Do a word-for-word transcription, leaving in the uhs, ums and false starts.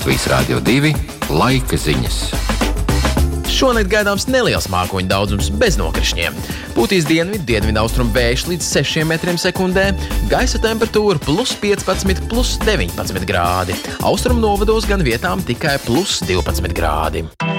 Latvijas Rādio divi laika ziņas. Šonakt gaidāms neliels mākoņu daudzums bez nokrišņiem. Pūtīs dienvidu, dienvidu austrumu vējš līdz sešiem metriem sekundē, gaisa temperatūra plus piecpadsmit, plus deviņpadsmit grādi. Austrumu novados gan vietām tikai plus divpadsmit grādi.